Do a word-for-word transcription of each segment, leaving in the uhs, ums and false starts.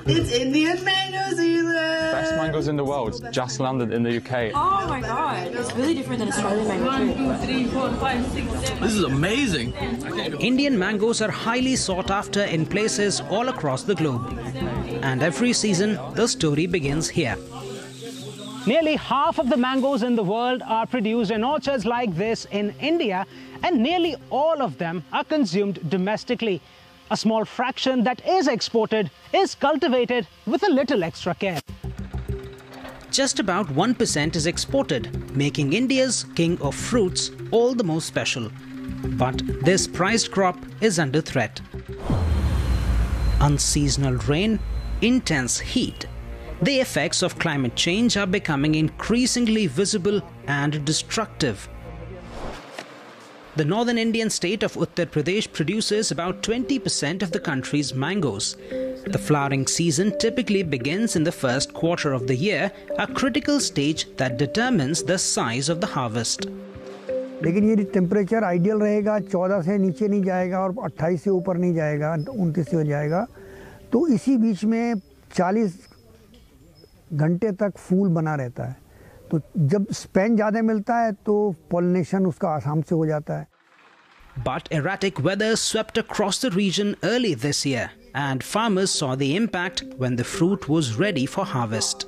It's Indian mango season! Best mangoes in the world, just landed in the U K. Oh my god, it's really different than Australian mango too. One, two, three, four, five, six, seven. This is amazing! Indian mangoes are highly sought after in places all across the globe. And every season, the story begins here. Nearly half of the mangoes in the world are produced in orchards like this in India, and nearly all of them are consumed domestically. A small fraction that is exported is cultivated with a little extra care. Just about one percent is exported, making India's king of fruits all the more special. But this prized crop is under threat. Unseasonal rain, intense heat. The effects of climate change are becoming increasingly visible and destructive. The northern Indian state of Uttar Pradesh produces about twenty percent of the country's mangoes. The flowering season typically begins in the first quarter of the year, a critical stage that determines the size of the harvest. लेकिन ये temperature ideal रहेगा, चौदह से नीचे नहीं जाएगा और अट्ठाईस से ऊपर नहीं जाएगा, उनतीस से हो जाएगा, तो इसी बीच में चालीस घंटे तक फूल बना रहता है. तो जब स्पेन ज़्यादा मिलता है तो पॉलिनेशन उसका आसाम से हो जाता है. But erratic weather swept across the region early this year, and farmers saw the impact when the fruit was ready for harvest.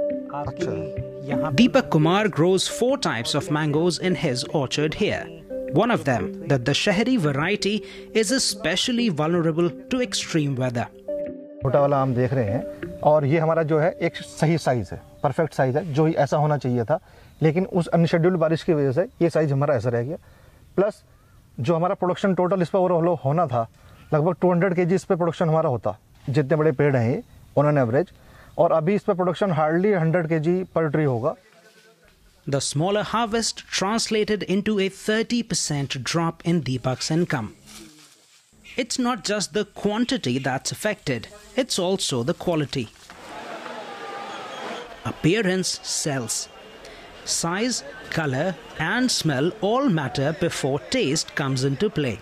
Deepak Kumar grows four types of mangoes in his orchard here. One of them, the Dashehri variety, is especially vulnerable to extreme weather. छोटा वाला आम देख रहे हैं और ये हमारा जो है एक सही साइज है, परफेक्ट साइज है, जो ऐसा होना चाहिए था, लेकिन उस अनशेड्यूल्ड बारिश की वजह से ये साइज हमारा ऐसा रह गया. प्लस जो हमारा प्रोडक्शन टोटल इस पर ओवरऑल होना था, लगभग दो सौ केजी इस पे प्रोडक्शन हमारा होता, जितने बड़े पेड़ हैं ये ऑन एन एवरेज, और अभी इस पे प्रोडक्शन हार्डली हंड्रेड केजी पर ट्री होगा. The smaller harvest translated into a thirty percent drop in Deepak's income. It's not just the quantity that's affected, it's also the quality. Appearance sells. Size, color, and smell all matter before taste comes into play.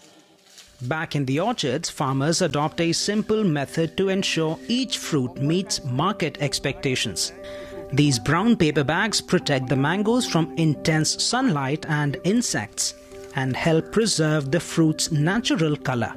Back in the orchards, farmers adopt a simple method to ensure each fruit meets market expectations. These brown paper bags protect the mangoes from intense sunlight and insects and help preserve the fruit's natural color.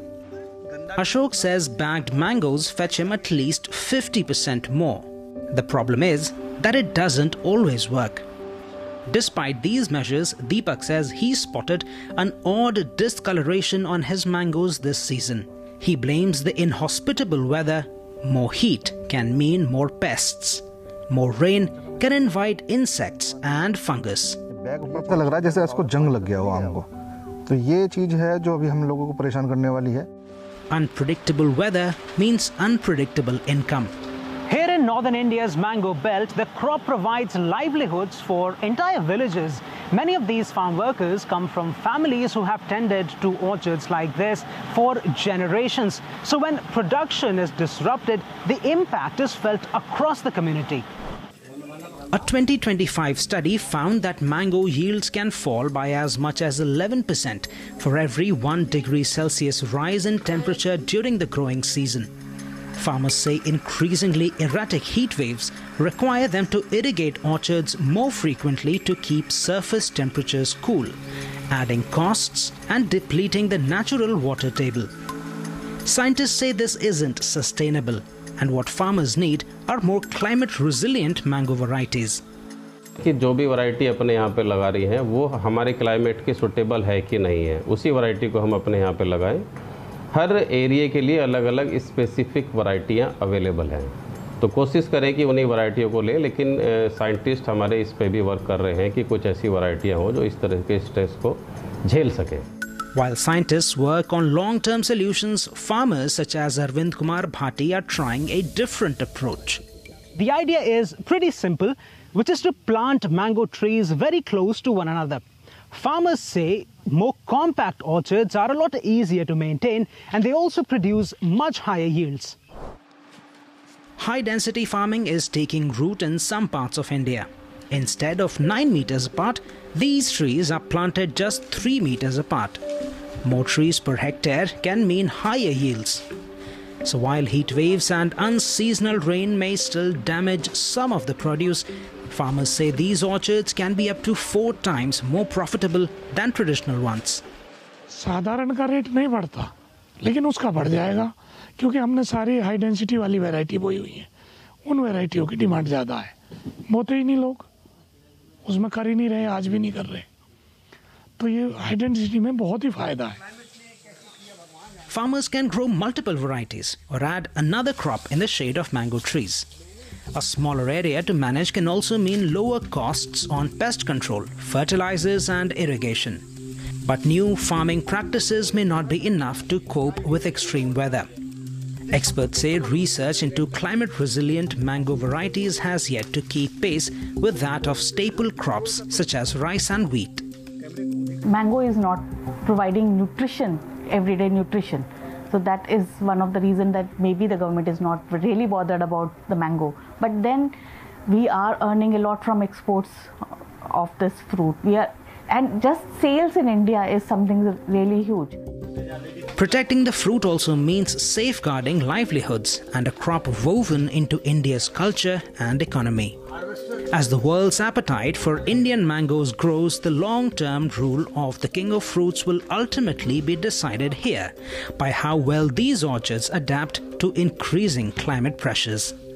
Ashok says bagged mangoes fetch him at least fifty percent more. The problem is that it doesn't always work. Despite these measures, Deepak says he spotted an odd discoloration on his mangoes this season. He blames the inhospitable weather. More heat can mean more pests. More rain can invite insects and fungus. Bag ऊपर लग रहा है जैसे इसको जंग लग गया हो आम को. तो ये चीज है जो अभी हम लोगों को परेशान करने वाली है. Unpredictable weather means unpredictable income. Here in northern India's mango belt, the crop provides livelihoods for entire villages. Many of these farm workers come from families who have tended to orchards like this for generations. So when production is disrupted, the impact is felt across the community. A twenty twenty-five study found that mango yields can fall by as much as eleven percent for every one degree Celsius rise in temperature during the growing season. Farmers say increasingly erratic heat waves require them to irrigate orchards more frequently to keep surface temperatures cool, adding costs and depleting the natural water table. Scientists say this isn't sustainable, and what farmers need are more climate-resilient mango varieties. कि जो भी variety अपने यहाँ पे लगा रही है वो हमारे क्लाइमेट की सूटेबल है कि नहीं है, उसी वैरायटी को हम अपने यहाँ पे लगाएं. हर एरिया के लिए अलग अलग स्पेसिफिक वैरायटियाँ अवेलेबल हैं, तो कोशिश करें कि उन्हीं वैरायटियों को लें, लेकिन साइंटिस्ट हमारे इस पे भी वर्क कर रहे हैं कि कुछ ऐसी वैरायटियाँ हो जो इस तरह के स्ट्रेस को झेल सकें. While scientists work on long-term solutions, farmers such as Arvind Kumar Bhati are trying a different approach. The idea is pretty simple, which is to plant mango trees very close to one another. Farmers say more compact orchards are a lot easier to maintain, and they also produce much higher yields. High-density farming is taking root in some parts of India. Instead of nine meters apart, these trees are planted just three meters apart. More trees per hectare can mean higher yields. So while heat waves and unseasonal rain may still damage some of the produce, farmers say these orchards can be up to four times more profitable than traditional ones. साधारण का rate नहीं बढ़ता, लेकिन उसका बढ़ जाएगा क्योंकि हमने सारी हाई डेंसिटी वाली वैरायटी बोई हुई है। उन वैरायटियों की डिमांड ज़्यादा है, बोते ही नहीं लोग, उसमें कर ही नहीं रहे, आज भी नहीं कर रहे, तो ये हाई डेंसिटी में बहुत ही फायदा है। Farmers can grow multiple varieties or add another crop in the shade of mango trees. A smaller area to manage can also mean lower costs on pest control, fertilizers and irrigation. But new farming practices may not be enough to cope with extreme weather. Experts say research into climate-resilient mango varieties has yet to keep pace with that of staple crops such as rice and wheat. Mango is not providing nutrition, everyday nutrition. So that is one of the reasons that maybe the government is not really bothered about the mango. But then we are earning a lot from exports of this fruit. We are, and just sales in India is something really huge. Protecting the fruit also means safeguarding livelihoods and a crop woven into India's culture and economy. As the world's appetite for Indian mangoes grows, the long-term rule of the king of fruits will ultimately be decided here by how well these orchards adapt to increasing climate pressures.